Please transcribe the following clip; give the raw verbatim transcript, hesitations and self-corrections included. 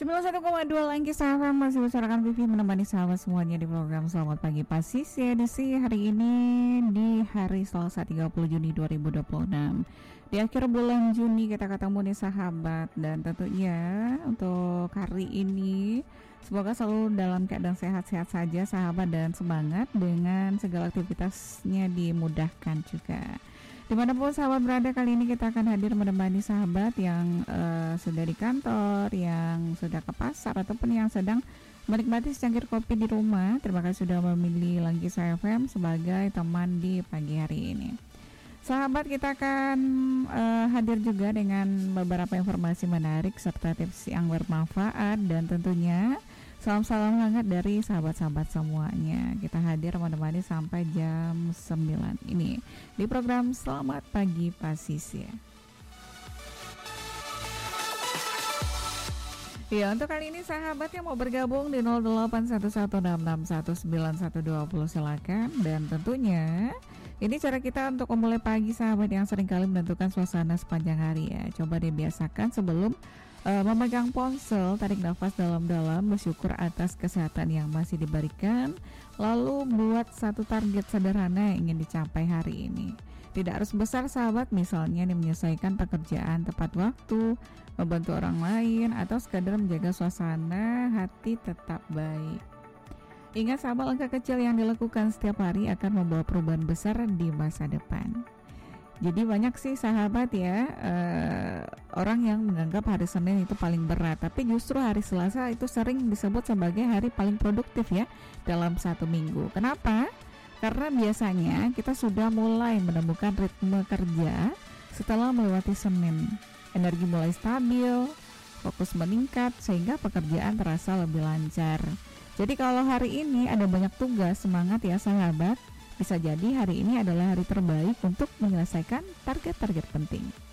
sembilan puluh satu koma dua Langkis F M masih bersarakan Vivi menemani sahabat semuanya di program Selamat Pagi Pasisi edisi hari ini di hari Selasa tiga puluh Juni dua ribu dua puluh enam. Di akhir bulan Juni kita ketemu nih sahabat, dan tentunya untuk hari ini semoga selalu dalam keadaan sehat-sehat saja sahabat, dan semangat dengan segala aktivitasnya dimudahkan juga. Dimanapun sahabat berada, kali ini kita akan hadir menemani sahabat yang uh, sudah di kantor, yang sudah ke pasar, ataupun yang sedang menikmati secangkir kopi di rumah. Terima kasih sudah memilih Langkis F M sebagai teman di pagi hari ini. Sahabat, kita akan uh, hadir juga dengan beberapa informasi menarik serta tips yang bermanfaat, dan tentunya salam-salam hangat dari sahabat-sahabat semuanya. Kita hadir menemani sampai jam sembilan ini di program Selamat Pagi Pasisi. Ya, untuk kali ini sahabat yang mau bergabung di nol delapan satu satu enam enam satu sembilan satu dua nol silakan. Dan tentunya ini cara kita untuk memulai pagi sahabat yang seringkali menentukan suasana sepanjang hari ya. Coba dibiasakan sebelum Uh, memegang ponsel, tarik nafas dalam-dalam, bersyukur atas kesehatan yang masih diberikan, lalu buat satu target sederhana yang ingin dicapai hari ini. Tidak harus besar sahabat, misalnya nih menyelesaikan pekerjaan tepat waktu, membantu orang lain, atau sekadar menjaga suasana hati tetap baik. Ingat sahabat, langkah kecil yang dilakukan setiap hari akan membawa perubahan besar di masa depan. Jadi banyak sih sahabat ya uh, orang yang menganggap hari Senin itu paling berat, tapi justru hari Selasa itu sering disebut sebagai hari paling produktif ya dalam satu minggu. Kenapa? Karena biasanya kita sudah mulai menemukan ritme kerja setelah melewati Senin. Energi mulai stabil, fokus meningkat, sehingga pekerjaan terasa lebih lancar. Jadi kalau hari ini ada banyak tugas, semangat ya sahabat. Bisa jadi hari ini adalah hari terbaik untuk menyelesaikan target-target penting.